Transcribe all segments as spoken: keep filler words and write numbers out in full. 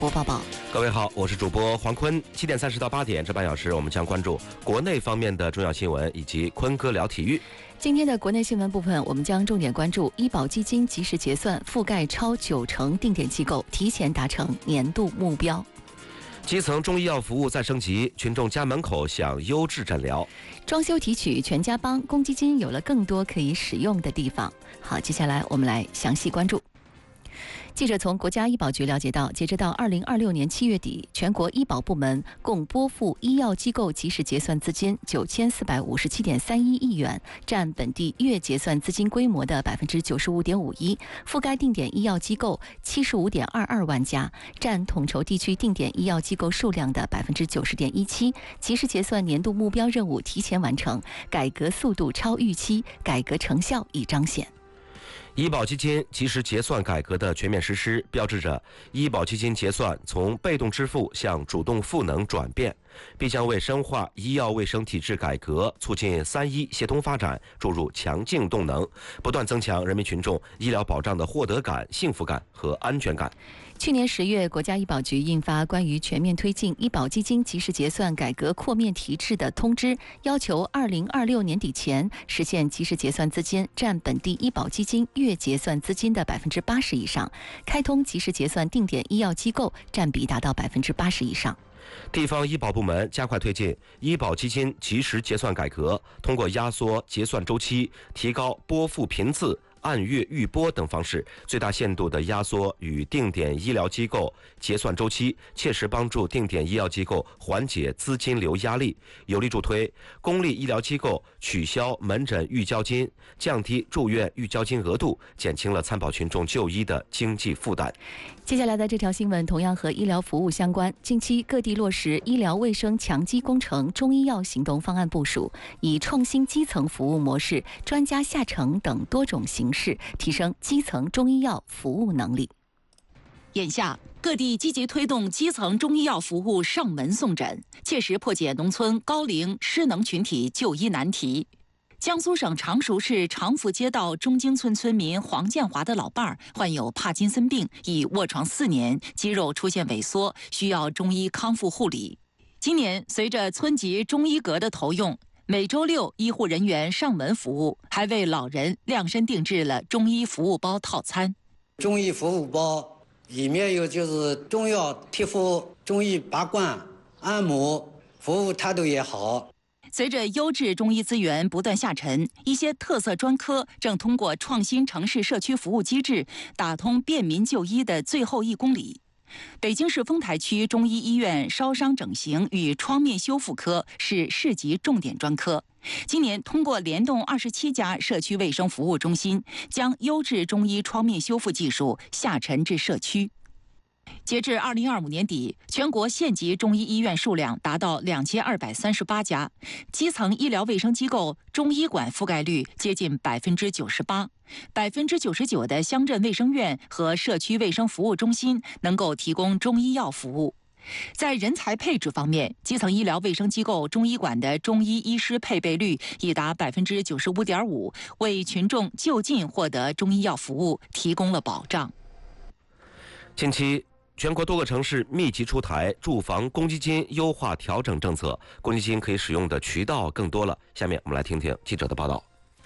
播报报， 各位好，我是主播黄坤。七点三十到八点这半小时，我们将关注国内方面的重要新闻，以及坤哥聊体育。 今天的国内新闻部分，我们将重点关注医保基金及时结算覆盖超九成定点机构，提前达成年度目标。 基层中医药服务再升级，群众家门口享优质诊疗。 装修提取全家帮，公积金有了更多可以使用的地方。好，接下来我们来详细关注。记者从国家医保局了解到，截止到二零二六年七月底，全国医保部门共拨付医药机构及时结算资金九千四百五十七点三一亿元，占本地月结算资金规模的百分之九十五点五一，覆盖定点医药机构七十五点二二万家，占统筹地区定点医药机构数量的百分之九十点一七。及时结算年度目标任务提前完成，改革速度超预期，改革成效已彰显。 医保基金及时结算改革的全面实施，标志着医保基金结算从被动支付向主动赋能转变，必将为深化医药卫生体制改革、促进三医协同发展注入强劲动能，不断增强人民群众医疗保障的获得感、幸福感和安全感。 去年十月，国家医保局印发关于全面推进医保基金及时结算改革扩面提质的通知，要求二零二六年底前实现及时结算资金占本地医保基金月结算资金的百分之八十以上，开通及时结算定点医药机构占比达到百分之八十以上。 地方医保部门加快推进医保基金及时结算改革，通过压缩结算周期、提高拨付频次、按月预拨等方式，最大限度地压缩与定点医疗机构结算周期，切实帮助定点医药机构缓解资金流压力，有力助推公立医疗机构取消门诊预交金，降低住院预交金额度，减轻了参保群众就医的经济负担。 接下来的这条新闻同样和医疗服务相关。近期各地落实医疗卫生强基工程中医药行动方案部署，以创新基层服务模式、专家下沉等多种形式，提升基层中医药服务能力。 眼下，各地积极推动基层中医药服务上门送诊，切实破解农村高龄失能群体就医难题。江苏省常熟市长福街道中京村村民黄建华的老伴儿患有帕金森病，已卧床四年，肌肉出现萎缩，需要中医康复护理。今年随着村级中医阁的投用，每周六医护人员上门服务，还为老人量身定制了中医服务包套餐。 中医服务包里面有就是中药贴敷、中医拔罐、按摩服务态度也好。 随着优质中医资源不断下沉，一些特色专科正通过创新城市社区服务机制，打通便民就医的最后一公里。北京市丰台区中医医院烧伤整形与创面修复科是市级重点专科。今年通过联动二十七家社区卫生服务中心，将优质中医创面修复技术下沉至社区。截至二零二五年底，全国县级中医医院数量达到两千二百三十八家，基层医疗卫生机构中医馆覆盖率接近百分之九十八，百分之九十九的乡镇卫生院和社区卫生服务中心能够提供中医药服务。在人才配置方面，基层医疗卫生机构中医馆的中医医师配备率已达百分之九十五点五，为群众就近获得中医药服务提供了保障。 近期全国多个城市密集出台住房公积金优化调整政策，公积金可以使用的渠道更多了。下面我们来听听记者的报道。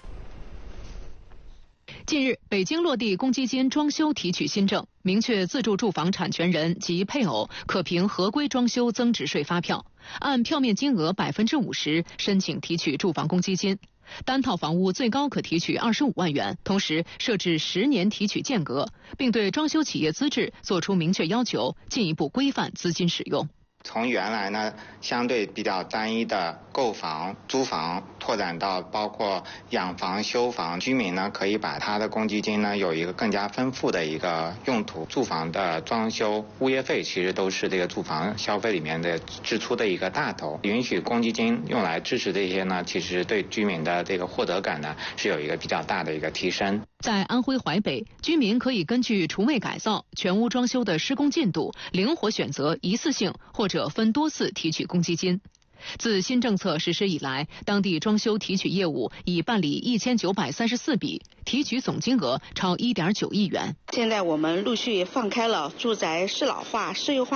近日，北京落地公积金装修提取新政，明确自住住房产权人及配偶可凭合规装修增值税发票，按票面金额百分之五十申请提取住房公积金。单套房屋最高可提取二十五万元，同时设置十年提取间隔，并对装修企业资质作出明确要求，进一步规范资金使用。 从原来呢相对比较单一的购房、租房，拓展到包括养房、修房，居民呢可以把他的公积金呢有一个更加丰富的一个用途。住房的装修、物业费其实都是这个住房消费里面的支出的一个大头，允许公积金用来支持这些呢，其实对居民的这个获得感呢是有一个比较大的一个提升。 在安徽淮北，居民可以根据厨卫改造、全屋装修的施工进度，灵活选择一次性或者分多次提取公积金。 自新政策实施以来，当地装修提取业务已办理一千九百三十四笔，提取总金额超一点九亿元。 现在我们陆续放开了住宅适老化、适优化